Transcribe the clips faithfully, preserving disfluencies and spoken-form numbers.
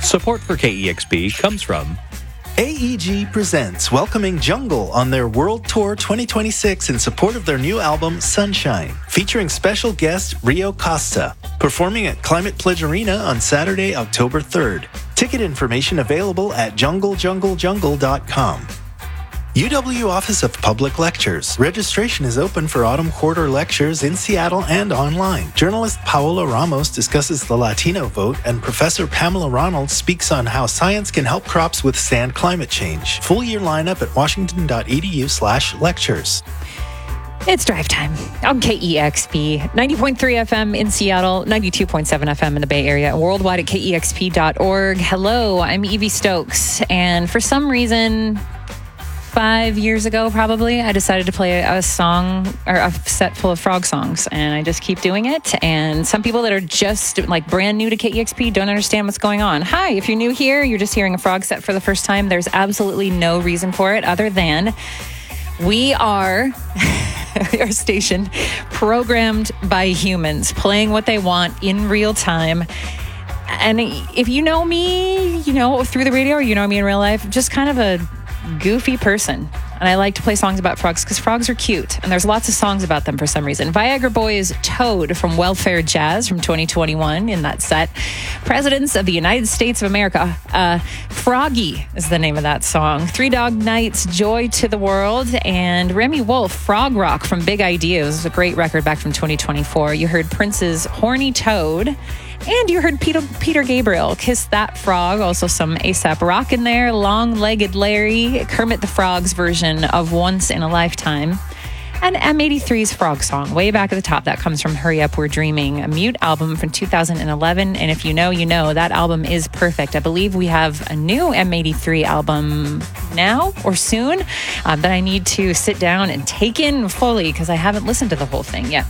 Support for K E X P comes from A E G presents welcoming Jungle on their World Tour twenty twenty-six in support of their new album, Sunshine, featuring special guest Rio Costa, performing at Climate Pledge Arena on Saturday, October third. Ticket information available at jungle jungle jungle dot com. U W Office of Public Lectures. Registration is open for autumn quarter lectures in Seattle and online. Journalist Paola Ramos discusses the Latino vote, and Professor Pamela Ronald speaks on how science can help crops withstand climate change. Full year lineup at washington.edu slash lectures. It's drive time on K E X P, ninety point three F M in Seattle, ninety-two point seven F M in the Bay Area, and worldwide at K E X P dot org. Hello, I'm Evie Stokes, and for some reason, five years ago probably, I decided to play a song or a set full of frog songs, and I just keep doing it. And some people that are just like brand new to K E X P don't understand what's going on. Hi, if you're new here, you're just hearing a frog set for the first time. There's absolutely no reason for it other than we are our station programmed by humans playing what they want in real time. And if you know me, you know, through the radio, or you know me in real life, just kind of a goofy person. And I like to play songs about frogs because frogs are cute. And there's lots of songs about them for some reason. Viagra Boy is Toad from Welfare Jazz from twenty twenty-one in that set. Presidents of the United States of America. Uh, Froggy is the name of that song. Three Dog Nights, Joy to the World. And Remy Wolf, Frog Rock from Big Ideas. It was a great record back from twenty twenty-four. You heard Prince's Horny Toad. And you heard Peter, Peter Gabriel, Kiss That Frog. Also some A$AP Rock in there. Long-Legged Larry, Kermit the Frog's version of Once in a Lifetime. And M eighty-three's Frog Song, way back at the top. That comes from Hurry Up, We're Dreaming, a Mute album from two thousand eleven. And if you know, you know, that album is perfect. I believe we have a new M eighty-three album now or soon uh, that I need to sit down and take in fully because I haven't listened to the whole thing yet.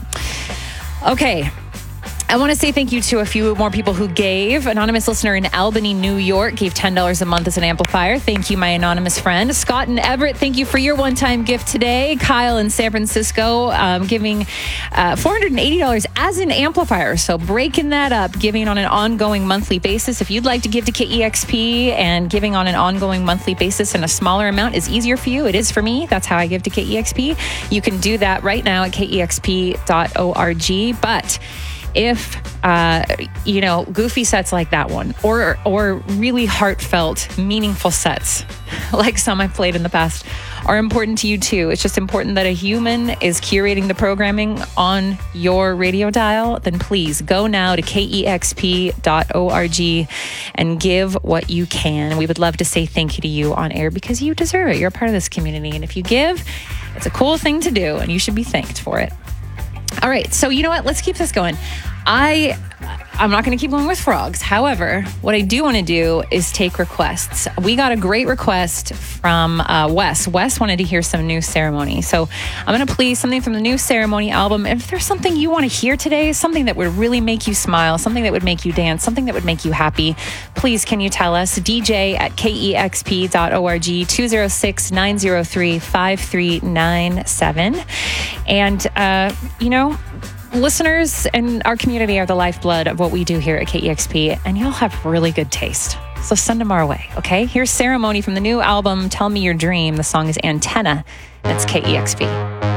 Okay. I want to say thank you to a few more people who gave. Anonymous listener in Albany, New York, gave ten dollars a month as an amplifier. Thank you, my anonymous friend. Scott and Everett, thank you for your one-time gift today. Kyle in San Francisco, um, giving uh, four hundred eighty dollars as an amplifier. So breaking that up, giving on an ongoing monthly basis. If you'd like to give to K E X P and giving on an ongoing monthly basis in a smaller amount is easier for you, it is for me. That's how I give to K E X P. You can do that right now at K E X P dot org. But if, uh, you know, goofy sets like that one, or or really heartfelt, meaningful sets, like some I've played in the past, are important to you too. It's just important that a human is curating the programming on your radio dial, then please go now to K E X P dot org and give what you can. We would love to say thank you to you on air because you deserve it. You're a part of this community. And if you give, it's a cool thing to do and you should be thanked for it. All right, so you know what? Let's keep this going. I, I'm not going to keep going with frogs. However, what I do want to do is take requests. We got a great request from uh, Wes. Wes wanted to hear some New Ceremony. So I'm going to play something from the New Ceremony album. If there's something you want to hear today, something that would really make you smile, something that would make you dance, something that would make you happy, please can you tell us? D J at K E X P dot org, two oh six, nine oh three, five three nine seven. And, uh, you know, listeners and our community are the lifeblood of what we do here at K E X P, and you'll have really good taste. So send them our way, okay? Here's Ceremony from the new album, Tell Me Your Dream. The song is Antenna. That's K E X P.